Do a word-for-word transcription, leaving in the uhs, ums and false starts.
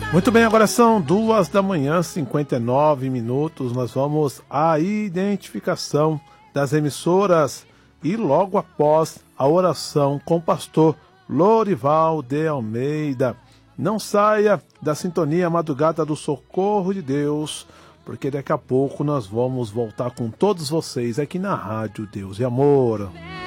Muito bem, agora são duas da manhã, cinquenta e nove minutos. Nós vamos à identificação das emissoras e logo após a oração com o pastor Lorival de Almeida. Não saia da sintonia Madrugada do Socorro de Deus, porque daqui a pouco nós vamos voltar com todos vocês aqui na Rádio Deus e Amor.